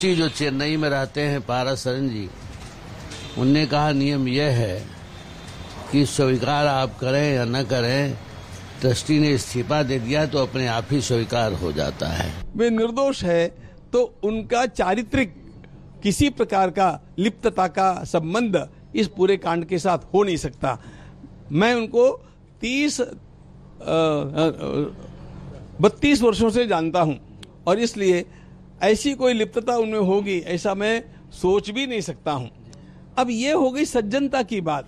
जो चेन्नई में रहते हैं पारासरन जी, उनने कहा नियम यह है कि स्वीकार आप करें या न करें, ट्रस्टी ने इस्तीफा दे दिया तो अपने आप ही स्वीकार हो जाता है। वे निर्दोष है तो उनका चारित्रिक किसी प्रकार का लिप्तता का संबंध इस पूरे कांड के साथ हो नहीं सकता। मैं उनको 32 वर्षों से जानता हूं और इसलिए ऐसी कोई लिप्तता उनमें होगी ऐसा मैं सोच भी नहीं सकता हूं। अब ये हो गई सज्जनता की बात।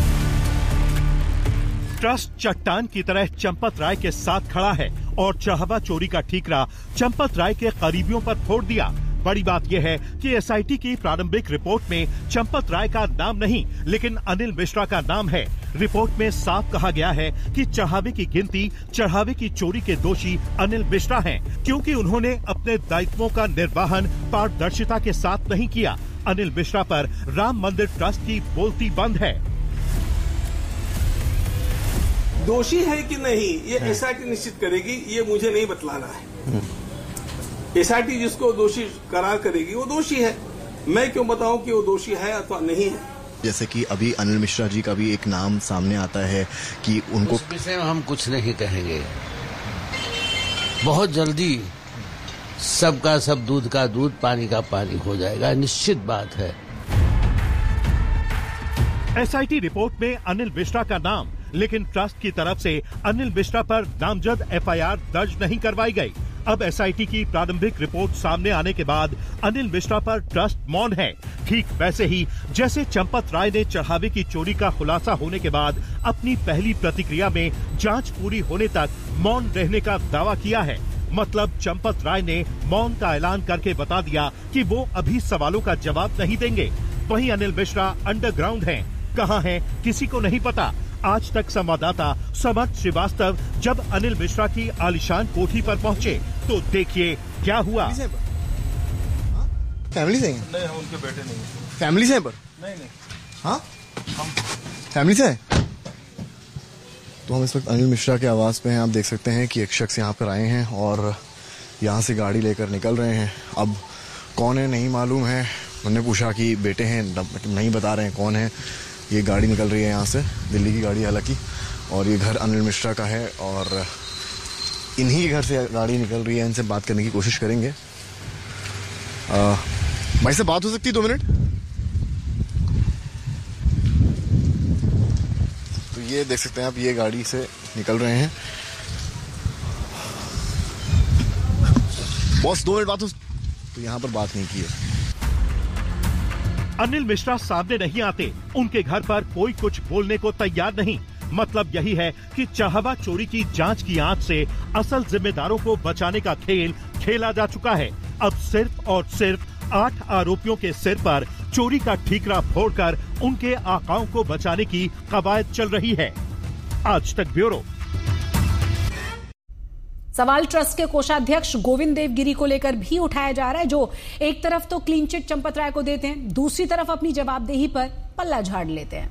ट्रस्ट चट्टान की तरह चंपत राय के साथ खड़ा है और चाहवा चोरी का ठीकरा चंपत राय के करीबियों पर फोड़ दिया। बड़ी बात यह है कि एसआईटी की प्रारंभिक रिपोर्ट में चंपत राय का नाम नहीं लेकिन अनिल मिश्रा का नाम है। रिपोर्ट में साफ कहा गया है कि चढ़ावे की गिनती, चढ़ावे की चोरी के दोषी अनिल मिश्रा हैं, क्योंकि उन्होंने अपने दायित्वों का निर्वहन पारदर्शिता के साथ नहीं किया। अनिल मिश्रा पर राम मंदिर ट्रस्ट की बोलती बंद है। दोषी है कि नहीं ये एसआईटी निश्चित करेगी, ये मुझे नहीं बतलाना है। एसआईटी जिसको दोषी करार करेगी वो दोषी है। मैं क्यों बताऊं कि वो दोषी है अथवा नहीं है। जैसे कि अभी अनिल मिश्रा जी का भी एक नाम सामने आता है कि उनको उस विषय में हम कुछ नहीं कहेंगे। बहुत जल्दी सबका सब दूध का दूध, पानी का पानी हो जाएगा, निश्चित बात है। एसआईटी रिपोर्ट में अनिल मिश्रा का नाम, लेकिन ट्रस्ट की तरफ से अनिल मिश्रा पर नामजद एफआईआर दर्ज नहीं करवाई गई। अब एसआईटी की प्रारंभिक रिपोर्ट सामने आने के बाद अनिल मिश्रा पर ट्रस्ट मौन है। ठीक वैसे ही जैसे चंपत राय ने चढ़ावे की चोरी का खुलासा होने के बाद अपनी पहली प्रतिक्रिया में जांच पूरी होने तक मौन रहने का दावा किया है। मतलब चंपत राय ने मौन का ऐलान करके बता दिया कि वो अभी सवालों का जवाब नहीं देंगे। वहीं अनिल मिश्रा अंडरग्राउंड हैं, कहां हैं किसी को नहीं पता। आज तक संवाददाता समर्थ श्रीवास्तव जब अनिल मिश्रा की आलीशान कोठी पर पहुंचे तो देखिए क्या हुआ। फैमिली से नहीं, हम उनके बेटे नहीं। फैमिली से पर नहीं। हाँ, हम फैमिली से हैं। तो हम इस वक्त अनिल मिश्रा के आवास पे हैं। आप देख सकते हैं कि एक शख्स यहाँ पर आए हैं और यहाँ से गाड़ी लेकर निकल रहे हैं। अब कौन है नहीं मालूम है। उन्होंने पूछा कि बेटे हैं, नहीं बता रहे हैं कौन है। ये गाड़ी निकल रही है यहाँ से, दिल्ली की गाड़ी हालांकि, और ये घर अनिल मिश्रा का है और इन्हीं के घर से गाड़ी निकल रही है। इनसे बात करने की कोशिश करेंगे। भाई से बात हो सकती है 2 मिनट? तो ये देख सकते हैं आप, ये गाड़ी से निकल रहे हैं। बॉस 2 मिनट बात हो, तो यहाँ पर बात नहीं की है। अनिल मिश्रा सामने नहीं आते, उनके घर पर कोई कुछ बोलने को तैयार नहीं। मतलब यही है कि चाहवा चोरी की जांच की आंच से असल जिम्मेदारों को बचाने का खेल खेला जा चुका है। अब सिर्फ और सिर्फ 8 आरोपियों के सिर पर चोरी का ठीकरा फोड़कर उनके आकाओं को बचाने की कवायद चल रही है। आज तक ब्यूरो। सवाल ट्रस्ट के कोषाध्यक्ष गोविंद देवगिरी को लेकर भी उठाया जा रहा है, जो एक तरफ तो क्लीन चिट चंपत राय को देते हैं, दूसरी तरफ अपनी जवाबदेही पर पल्ला झाड़ लेते हैं।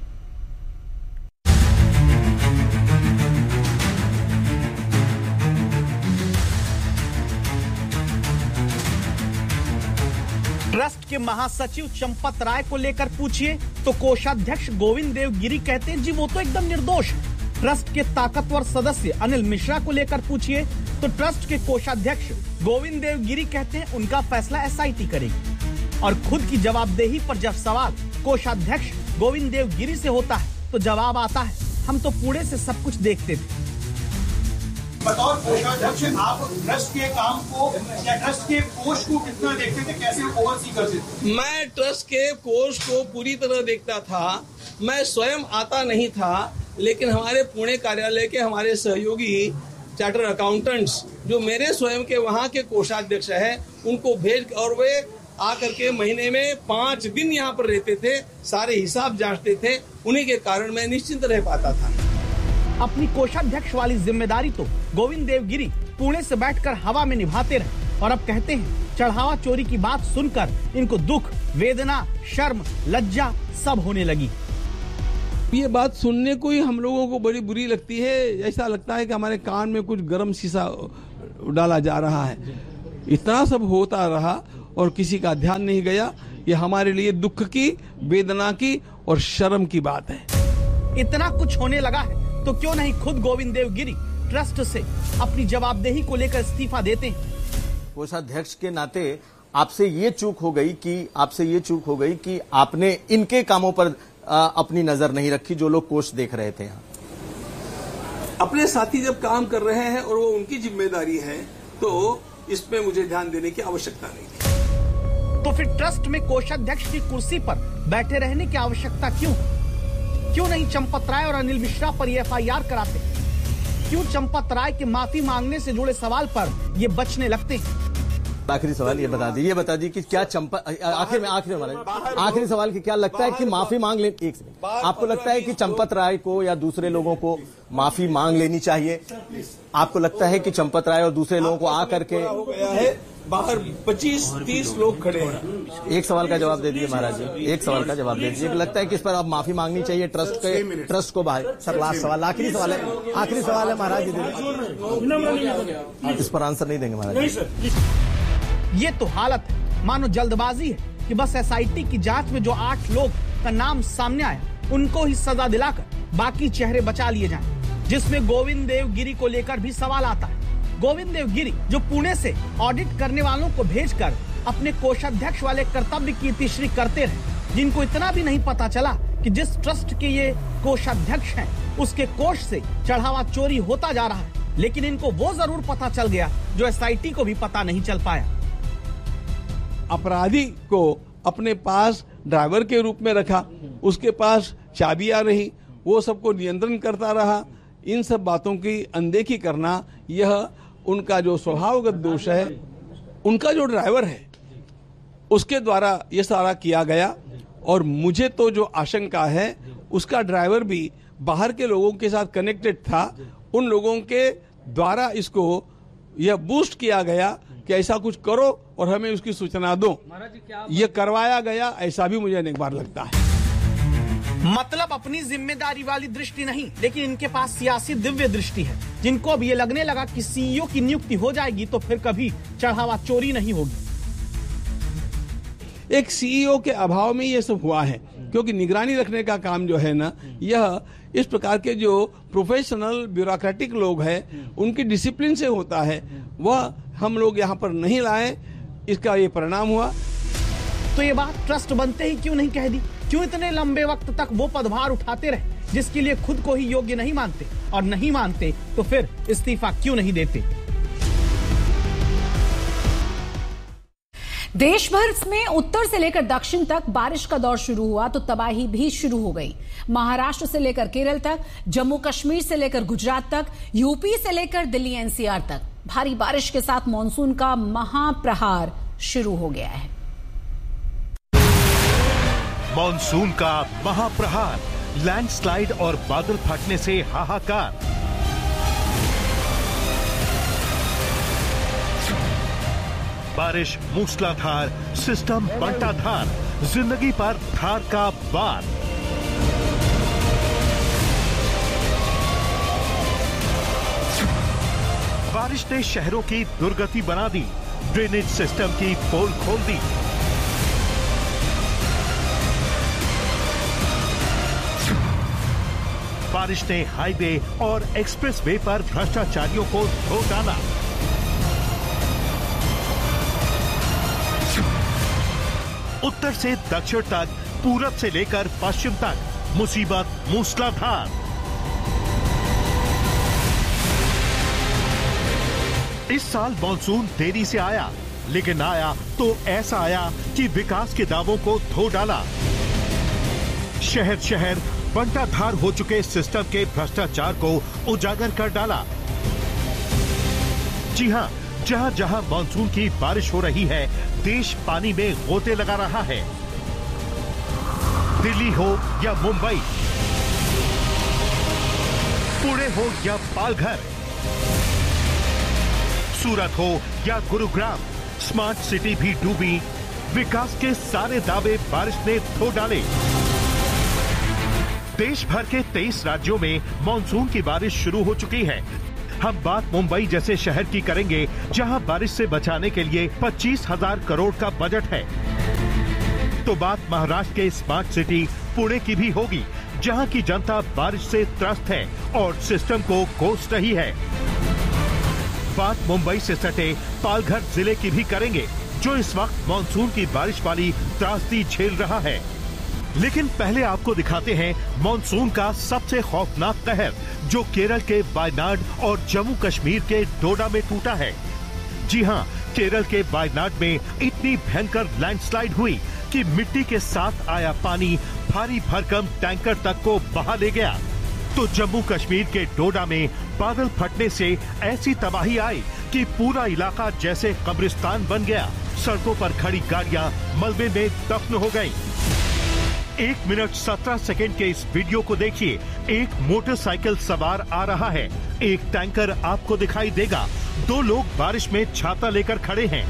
ट्रस्ट के महासचिव चंपत राय को लेकर पूछिए तो कोषाध्यक्ष गोविंद देवगिरी कहते हैं जी वो तो एकदम निर्दोष। ट्रस्ट के ताकतवर सदस्य अनिल मिश्रा को लेकर पूछिए तो ट्रस्ट के कोषाध्यक्ष गोविंद देवगिरी कहते हैं उनका फैसला एसआईटी करेगी। और खुद की जवाबदेही पर जब सवाल कोषाध्यक्ष गोविंद देवगिरी से होता है तो जवाब आता है हम तो पुणे से सब कुछ देखते थे। बतौर कोषाध्यक्ष आप ट्रस्ट के काम को या ट्रस्ट के कोष को कितना देखते थे, कैसे ओवरसी करते थे? मैं ट्रस्ट के कोष को पूरी तरह देखता था। मैं स्वयं आता नहीं था, लेकिन हमारे पुणे कार्यालय के हमारे सहयोगी चार्टर अकाउंटेंट्स जो मेरे स्वयं के वहाँ के कोषाध्यक्ष है उनको भेज, और वे आकर के महीने में 5 दिन यहाँ पर रहते थे, सारे हिसाब जांचते थे। उन्हीं के कारण मैं निश्चिंत रह पाता था। अपनी कोषाध्यक्ष वाली जिम्मेदारी तो गोविंद देवगिरी पुणे से बैठकर हवा में निभाते रहे और अब कहते हैं चढ़ावा चोरी की बात सुनकर इनको दुख, वेदना, शर्म, लज्जा सब होने लगी। ये बात सुनने को ही हम लोगों को बड़ी बुरी लगती है। ऐसा लगता है कि हमारे कान में कुछ गर्म शीशा डाला जा रहा है। इतना सब होता रहा और किसी का ध्यान नहीं गया। ये हमारे लिए दुख की, वेदना की और शर्म की बात है। इतना कुछ होने लगा है तो क्यों नहीं खुद गोविंद देव गिरी ट्रस्ट से अपनी जवाबदेही को लेकर इस्तीफा देते हैं। कोषाध्यक्ष के नाते आपसे ये चूक हो गई कि आपने इनके कामों पर अपनी नजर नहीं रखी, जो लोग कोष देख रहे थे। यहाँ अपने साथी जब काम कर रहे हैं और वो उनकी जिम्मेदारी है तो इसमें मुझे ध्यान देने की आवश्यकता नहीं थी। तो फिर ट्रस्ट में कोषाध्यक्ष की कुर्सी पर बैठे रहने की आवश्यकता क्यों नहीं चंपत राय और अनिल मिश्रा पर ये FIR कराते? क्यों चंपत राय के माफी मांगने से जुड़े सवाल पर ये बचने लगते हैं? आखिरी सवाल ये बता दीजिए कि क्या आखिरी सवाल कि क्या लगता है कि माफी मांग ले, एक सेकंड, आपको लगता है कि चंपत राय को या दूसरे लोगों को माफी मांग लेनी चाहिए? आपको लगता है कि चंपत राय और दूसरे लोगों को आकर के बाहर 25-30 लोग खड़े हैं। एक सवाल का जवाब दे दीजिए महाराज जी, एक सवाल का जवाब दे दीजिए। लगता है कि इस पर आप माफी मांगनी चाहिए ट्रस्ट को बाहर? सर लास्ट सवाल, आखिरी सवाल है महाराज जी, इस पर आंसर नहीं देंगे महाराज जी? ये तो हालत है मानो जल्दबाजी है कि बस SIT की जांच में जो 8 लोग का नाम सामने आया उनको ही सजा दिलाकर बाकी चेहरे बचा लिए जाएं, जिसमें गोविंद देव गिरी को लेकर भी सवाल आता है। गोविंद देव गिरी जो पुणे से ऑडिट करने वालों को भेजकर अपने कोषाध्यक्ष वाले कर्तव्य की तीसरी करते रहे, जिनको इतना भी नहीं पता चला कि जिस ट्रस्ट के ये कोषाध्यक्ष हैं उसके कोष से चढ़ावा चोरी होता जा रहा है, लेकिन इनको वो जरूर पता चल गया जो SIT को भी पता नहीं चल पाया। अपराधी को अपने पास ड्राइवर के रूप में रखा, उसके पास चाबियां रही, वो सबको नियंत्रण करता रहा। इन सब बातों की अनदेखी करना यह उनका जो स्वभावगत दोष है, उनका जो ड्राइवर है उसके द्वारा ये सारा किया गया। और मुझे तो जो आशंका है उसका ड्राइवर भी बाहर के लोगों के साथ कनेक्टेड था, उन लोगों के द्वारा इसको यह बूस्ट किया गया कि ऐसा कुछ करो और हमें उसकी सूचना दो। ये करवाया गया, ऐसा भी मुझे एक बार लगता है। मतलब अपनी जिम्मेदारी वाली दृष्टि नहीं, लेकिन इनके पास सियासी दिव्य दृष्टि है, जिनको अब ये लगने लगा कि CEO की नियुक्ति हो जाएगी तो फिर कभी चढ़ावा चोरी नहीं होगी। एक CEO के अभाव में ये सब हुआ है, क्योंकि निगरानी रखने का काम जो है ना, यह इस प्रकार के जो प्रोफेशनल ब्यूरोक्रेटिक लोग हैं उनकी डिसिप्लिन से होता है, वह हम लोग यहाँ पर नहीं लाए, इसका ये परिणाम हुआ। तो ये बात ट्रस्ट बनते ही क्यों नहीं कह दी? क्यों इतने लंबे वक्त तक वो पदभार उठाते रहे जिसके लिए खुद को ही योग्य नहीं मानते? और नहीं मानते तो फिर इस्तीफा क्यों नहीं देते? देश भर में उत्तर से लेकर दक्षिण तक बारिश का दौर शुरू हुआ तो तबाही भी शुरू हो गई। महाराष्ट्र से लेकर केरल तक, जम्मू कश्मीर से लेकर गुजरात तक, यूपी से लेकर दिल्ली NCR तक भारी बारिश के साथ मॉनसून का महाप्रहार शुरू हो गया है। मॉनसून का महाप्रहार, लैंडस्लाइड और बादल फटने से हाहाकार। बारिश मूसलाधार, सिस्टम बंटाधार, जिंदगी पर धार का वार। बारिश ने शहरों की दुर्गति बना दी, ड्रेनेज सिस्टम की पोल खोल दी। बारिश ने हाईवे और एक्सप्रेसवे पर भ्रष्टाचारियों को धो डाला। उत्तर से दक्षिण तक, पूरब से लेकर पश्चिम तक मुसीबत मूसलाधार। इस साल मॉनसून देरी से आया, लेकिन आया तो ऐसा आया कि विकास के दावों को धो डाला। शहर शहर बंटाधार हो चुके सिस्टम के भ्रष्टाचार को उजागर कर डाला। जी हां, जहां जहां मॉनसून की बारिश हो रही है, देश पानी में गोते लगा रहा है। दिल्ली हो या मुंबई, पुणे हो या पालघर, सूरत हो या गुरुग्राम, स्मार्ट सिटी भी डूबी। विकास के सारे दावे बारिश ने धो डाले। देश भर के 23 राज्यों में मॉनसून की बारिश शुरू हो चुकी है। हम बात मुंबई जैसे शहर की करेंगे, जहां बारिश से बचाने के लिए 25,000 करोड़ का बजट है। तो बात महाराष्ट्र के स्मार्ट सिटी पुणे की भी होगी, जहां की जनता बारिश से त्रस्त है और सिस्टम को कोस रही है। बात मुंबई से सटे पालघर जिले की भी करेंगे, जो इस वक्त मानसून की बारिश वाली त्रासदी झेल रहा है। लेकिन पहले आपको दिखाते हैं मानसून का सबसे खौफनाक कहर, जो केरल के वायनाड और जम्मू कश्मीर के डोडा में टूटा है। जी हां, केरल के वायनाड में इतनी भयंकर लैंडस्लाइड हुई कि मिट्टी के साथ आया पानी भारी भरकम टैंकर तक को बहा ले गया। तो जम्मू कश्मीर के डोडा में बादल फटने से ऐसी तबाही आई कि पूरा इलाका जैसे कब्रिस्तान बन गया। सड़कों पर खड़ी गाड़ियां मलबे में दफन हो गईं। 1 मिनट 17 सेकंड के इस वीडियो को देखिए। एक मोटरसाइकिल सवार आ रहा है, एक टैंकर आपको दिखाई देगा, 2 लोग बारिश में छाता लेकर खड़े हैं।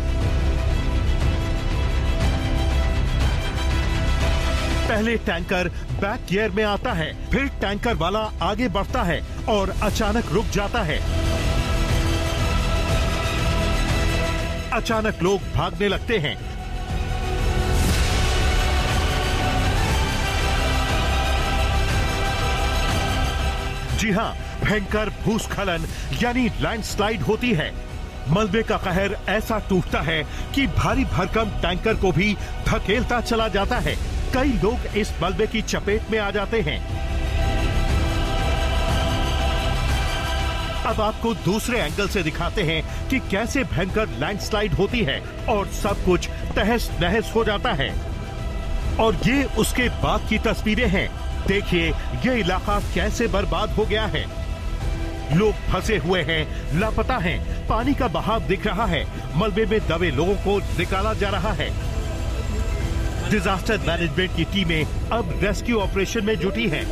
पहले टैंकर बैक गियर में आता है, फिर टैंकर वाला आगे बढ़ता है और अचानक रुक जाता है। अचानक लोग भागने लगते हैं। जी हां, भयंकर भूस्खलन यानी लैंडस्लाइड होती है। मलबे का कहर ऐसा टूटता है कि भारी भरकम टैंकर को भी धकेलता चला जाता है। कई लोग इस मलबे की चपेट में आ जाते हैं। अब आपको दूसरे एंगल से दिखाते हैं कि कैसे भयंकर लैंडस्लाइड होती है और सब कुछ तहस नहस हो जाता है। और ये उसके बाद की तस्वीरें हैं। देखिए ये इलाका कैसे बर्बाद हो गया है। लोग फंसे हुए हैं, लापता हैं, पानी का बहाव दिख रहा है, मलबे में दबे लोगों को निकाला जा रहा है। डिजास्टर मैनेजमेंट की टीमें अब रेस्क्यू ऑपरेशन में जुटी हैं।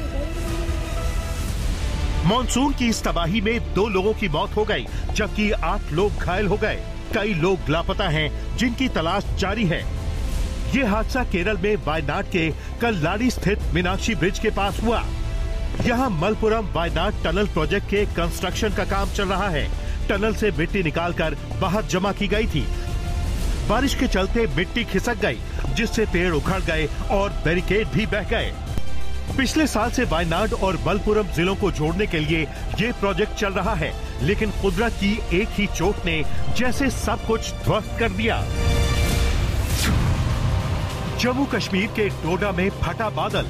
मॉनसून की इस तबाही में 2 लोगों की मौत हो गई, जबकि 8 लोग घायल हो गए। कई लोग लापता हैं, जिनकी तलाश जारी है। ये हादसा केरल में वायनाड के कल्लाड़ी स्थित मीनाक्षी ब्रिज के पास हुआ। यहाँ मलपुरम वायनाड टनल प्रोजेक्ट के कंस्ट्रक्शन का काम चल रहा है। टनल से मिट्टी निकालकर बाहर जमा की गई थी। बारिश के चलते मिट्टी खिसक गई, जिससे पेड़ उखड़ गए और बैरिकेड भी बह गए। पिछले साल से वायनाड और मलपुरम जिलों को जोड़ने के लिए ये प्रोजेक्ट चल रहा है, लेकिन कुदरत की एक ही चोट ने जैसे सब कुछ ध्वस्त कर दिया। जम्मू कश्मीर के डोडा में फटा बादल,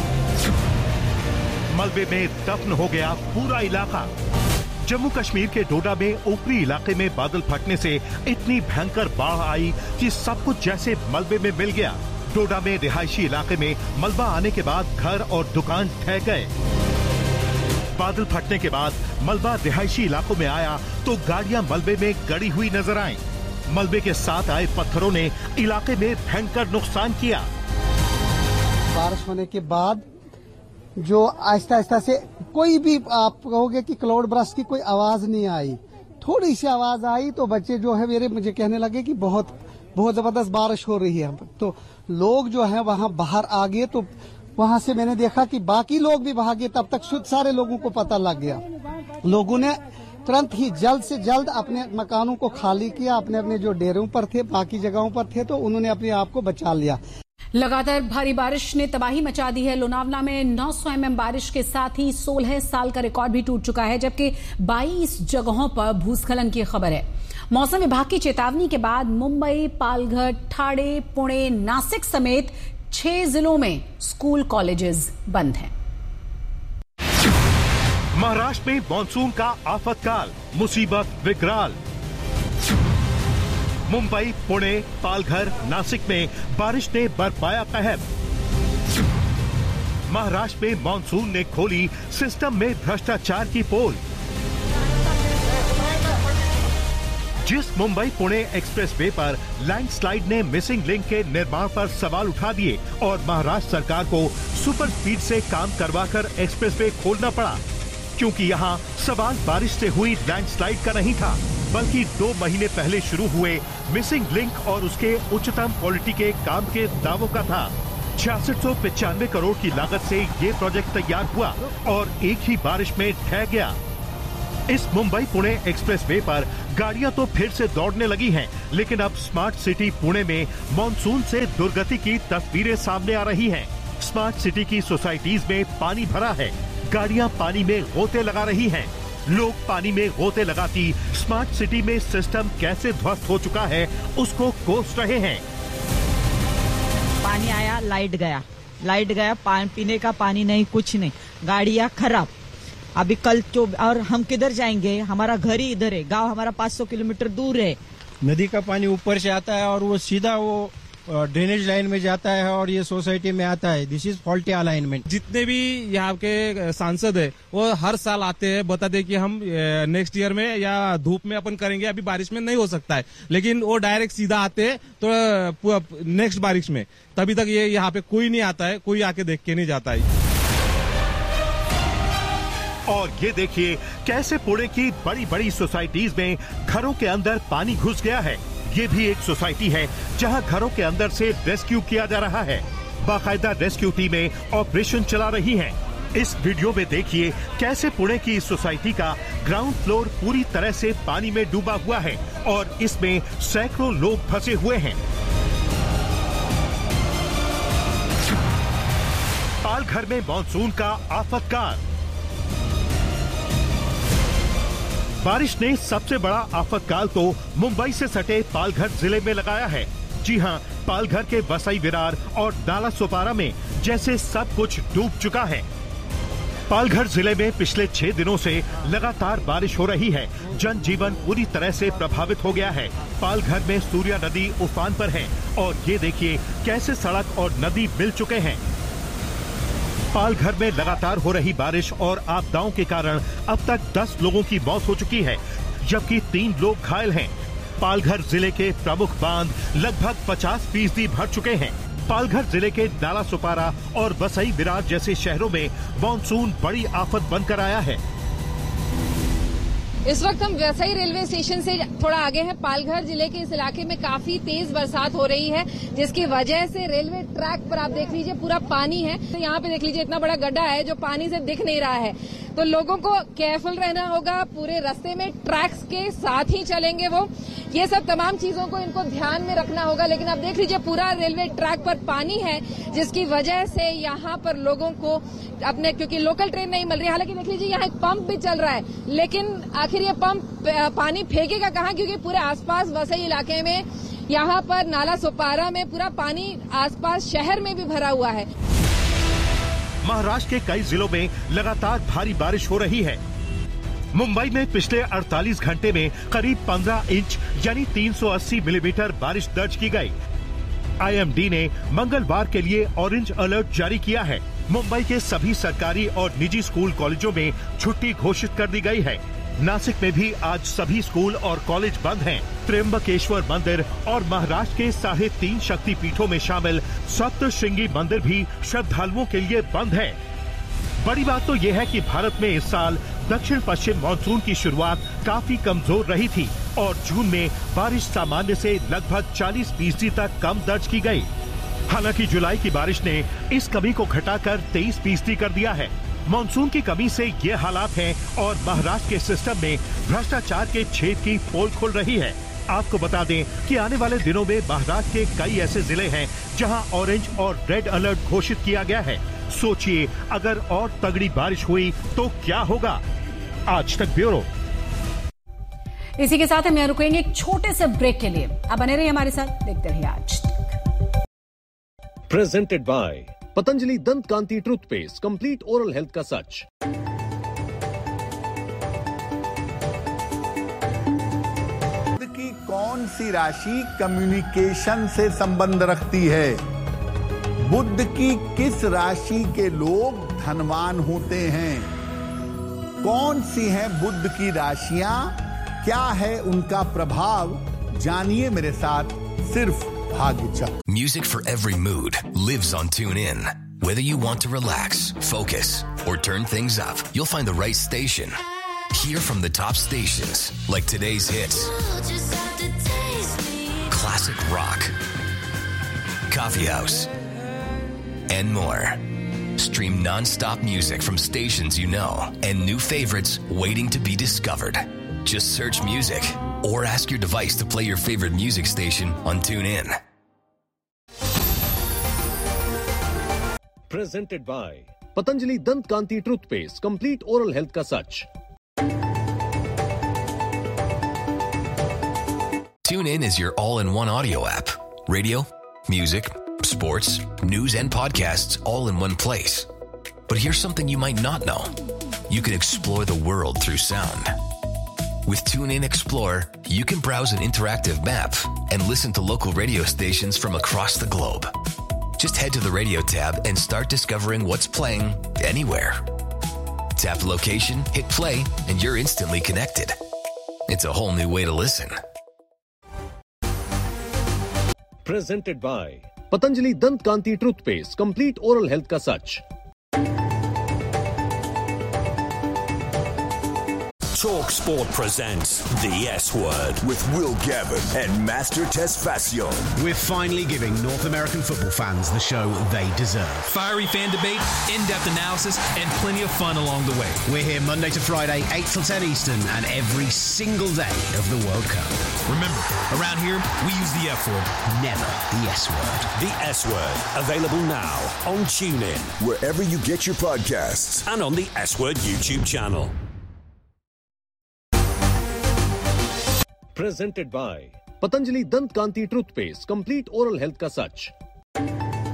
मलबे में दफन हो गया पूरा इलाका। जम्मू कश्मीर के डोडा में ऊपरी इलाके में बादल फटने से इतनी भयंकर बाढ़ आई कि सब कुछ जैसे मलबे में मिल गया। डोडा में रिहायशी इलाके में मलबा आने के बाद घर और दुकान ढह गए। बादल फटने के बाद मलबा रिहायशी इलाकों में आया तो गाड़ियां मलबे में गड़ी हुई नजर आईं। मलबे के साथ आए पत्थरों ने इलाके में भयंकर नुकसान किया। बारिश होने के बाद जो आहिस्ता आहिस्ता से कोई भी आप कहोगे कि क्लाउड बर्स्ट की कोई आवाज नहीं आई, थोड़ी सी आवाज आई तो बच्चे जो है मुझे कहने लगे कि बहुत बहुत जबरदस्त बारिश हो रही है। तो लोग जो है वहां बाहर आ गए, तो वहां से मैंने देखा कि बाकी लोग भी भागे। तब तक सारे लोगों को पता लग गया। लोगों ने तुरंत ही जल्द से जल्द अपने मकानों को खाली किया। अपने अपने जो डेरों पर थे, बाकी जगहों पर थे, तो उन्होंने अपने आप को बचा लिया। लगातार भारी बारिश ने तबाही मचा दी है। लोनावला में 900 mm बारिश के साथ ही 16 साल का रिकॉर्ड भी टूट चुका है, जबकि 22 जगहों पर भूस्खलन की खबर है। मौसम विभाग की चेतावनी के बाद मुंबई, पालघर, ठाणे, पुणे, नासिक समेत 6 जिलों में स्कूल कॉलेजेस बंद हैं। महाराष्ट्र में मानसून का आफतकाल, मुसीबत विकराल। मुंबई, पुणे, पालघर, नासिक में बारिश ने बरपाया कहर। महाराष्ट्र में मानसून ने खोली सिस्टम में भ्रष्टाचार की पोल। जिस मुंबई पुणे एक्सप्रेस वे पर लैंडस्लाइड ने मिसिंग लिंक के निर्माण पर सवाल उठा दिए और महाराष्ट्र सरकार को सुपर स्पीड से काम करवाकर एक्सप्रेस वे खोलना पड़ा, क्योंकि यहाँ सवाल बारिश से हुई लैंडस्लाइड का नहीं था, बल्कि 2 महीने पहले शुरू हुए मिसिंग लिंक और उसके उच्चतम क्वालिटी के काम के दावों का था। 6695 करोड़ की लागत से ये प्रोजेक्ट तैयार हुआ और एक ही बारिश में ढह गया। इस मुंबई पुणे एक्सप्रेसवे पर गाड़ियां तो फिर से दौड़ने लगी हैं, लेकिन अब स्मार्ट सिटी पुणे में मॉनसून से दुर्गति की तस्वीरें सामने आ रही हैं। स्मार्ट सिटी की सोसाइटीज में पानी भरा है, गाड़ियां पानी में गोते लगा रही हैं। लोग पानी में गोते लगाती स्मार्ट सिटी में सिस्टम कैसे ध्वस्त हो चुका है उसको कोस रहे हैं। पानी आया, लाइट गया, पानी पीने का पानी नहीं, कुछ नहीं, गाड़ियां खराब। अभी कल और हम किधर जाएंगे? हमारा घर ही इधर है, गांव हमारा 500 किलोमीटर दूर है। नदी का पानी ऊपर से आता है और वो सीधा वो ड्रेनेज लाइन में जाता है और ये सोसाइटी में आता है। This is faulty alignment. जितने भी यहाँ के सांसद है वो हर साल आते हैं, बताते कि हम नेक्स्ट ईयर में या धूप में अपन करेंगे, अभी बारिश में नहीं हो सकता है, लेकिन वो डायरेक्ट सीधा आते हैं तो नेक्स्ट बारिश में। तभी तक ये यहाँ पे कोई नहीं आता है, कोई आके देख के नहीं जाता है। और ये देखिए कैसे पुणे की बड़ी बड़ी सोसाइटीज में घरों के अंदर पानी घुस गया है। ये भी एक सोसाइटी है जहां घरों के अंदर से रेस्क्यू किया जा रहा है। बाकायदा रेस्क्यू टीमें ऑपरेशन चला रही हैं। इस वीडियो में देखिए कैसे पुणे की इस सोसाइटी का ग्राउंड फ्लोर पूरी तरह से पानी में डूबा हुआ है और इसमें सैकड़ों लोग फंसे हुए हैं। पालघर में मानसून का आफतकाल। बारिश ने सबसे बड़ा आफतकाल तो मुंबई से सटे पालघर जिले में लगाया है। जी हां, पालघर के वसई विरार और नालासोपारा में जैसे सब कुछ डूब चुका है। पालघर जिले में पिछले 6 दिनों से लगातार बारिश हो रही है। जनजीवन पूरी तरह से प्रभावित हो गया है। पालघर में सूर्या नदी उफान पर है और ये देखिए कैसे सड़क और नदी मिल चुके हैं। पालघर में लगातार हो रही बारिश और आपदाओं के कारण अब तक 10 लोगों की मौत हो चुकी है, जबकि 3 लोग घायल हैं। पालघर जिले के प्रमुख बांध लगभग 50% भर चुके हैं। पालघर जिले के नालासोपारा और वसई विरार जैसे शहरों में मानसून बड़ी आफत बनकर आया है। इस वक्त हम वसई रेलवे स्टेशन से थोड़ा आगे हैं। पालघर जिले के इस इलाके में काफी तेज बरसात हो रही है, जिसकी वजह से रेलवे ट्रैक पर आप देख लीजिए पूरा पानी है। तो यहाँ पे देख लीजिए इतना बड़ा गड्ढा है जो पानी से दिख नहीं रहा है। तो लोगों को केयरफुल रहना होगा, पूरे रास्ते में ट्रैक्स के साथ ही चलेंगे वो। ये सब तमाम चीजों को इनको ध्यान में रखना होगा। लेकिन आप देख लीजिए पूरा रेलवे ट्रैक पर पानी है, जिसकी वजह से यहाँ पर लोगों को अपने, क्योंकि लोकल ट्रेन नहीं मिल रही। हालांकि देख लीजिए यहाँ एक पंप भी चल रहा है, लेकिन आखिर ये पंप पानी फेंकेगा कहाँ? क्योंकि पूरे आसपास वसई इलाके में, यहाँ पर नालासोपारा में पूरा पानी आसपास शहर में भी भरा हुआ है। महाराष्ट्र के कई जिलों में लगातार भारी बारिश हो रही है। मुंबई में पिछले 48 घंटे में करीब 15 इंच यानी 380 मिलीमीटर बारिश दर्ज की गई। आईएमडी ने मंगलवार के लिए ऑरेंज अलर्ट जारी किया है। मुंबई के सभी सरकारी और निजी स्कूल कॉलेजों में छुट्टी घोषित कर दी गई है। नासिक में भी आज सभी स्कूल और कॉलेज बंद हैं। त्र्यंबकेश्वर मंदिर और महाराष्ट्र के 3.5 शक्तिपीठों में शामिल सप्तशृंगी मंदिर भी श्रद्धालुओं के लिए बंद है। बड़ी बात तो यह है कि भारत में इस साल दक्षिण पश्चिम मानसून की शुरुआत काफी कमजोर रही थी और जून में बारिश सामान्य से लगभग 40% तक कम दर्ज की गई। हालांकि जुलाई की बारिश ने इस कमी को घटाकर 23% कर दिया है। मानसून की कमी से ये हालात हैं और महाराष्ट्र के सिस्टम में भ्रष्टाचार के छेद की पोल खुल रही है। आपको बता दें कि आने वाले दिनों में महाराष्ट्र के कई ऐसे जिले हैं जहां ऑरेंज और रेड अलर्ट घोषित किया गया है। सोचिए अगर और तगड़ी बारिश हुई तो क्या होगा। आज तक ब्यूरो। इसी के साथ हम यहाँ रुकेंगे एक छोटे से ब्रेक के लिए। आप बने रहिए हमारे साथ, देखते रहिए आज तक। प्रेजेंटेड बाय पतंजलि दंत कांति टूथपेस्ट, कंप्लीट ओरल हेल्थ का सच। की कौन सी राशि कम्युनिकेशन से संबंध रखती है? बुध की किस राशि के लोग धनवान होते हैं? कौन सी हैं बुध की राशियां? क्या है उनका प्रभाव? जानिए मेरे साथ सिर्फ भाग्य चक्र। Music for every mood lives on TuneIn. Whether you want to relax, focus, or turn things up, you'll find the right station. Hear from the top stations like today's hits, classic rock, coffee house, and more. Stream non-stop music from stations you know and new favorites waiting to be discovered. Just search music or ask your device to play your favorite music station on TuneIn. Presented by Patanjali Dant Kanti Toothpaste, complete oral health ka sach. TuneIn is your all-in-one audio app. Radio, music, sports, news, and podcasts all in one place. But here's something you might not know. You can explore the world through sound. With TuneIn Explore, you can browse an interactive map and listen to local radio stations from across the globe. Just head to the radio tab and start discovering what's playing anywhere. Tap the location, hit play, and you're instantly connected. It's a whole new way to listen. Presented by Patanjali Dant Kanti Toothpaste, complete oral health ka sach. Talk Sport presents The S Word with Will Gavin and Master Tesfacion. We're finally giving North American football fans the show they deserve. Fiery fan debate, in-depth analysis, and plenty of fun along the way. We're here Monday to Friday, 8 till 10 Eastern, and every single day of the World Cup. Remember, around here, we use the F word. Never the S Word. The S Word, available now on TuneIn, wherever you get your podcasts, and on the S Word YouTube channel. Presented by Patanjali Dant Kanti Toothpaste, complete oral health ka sach.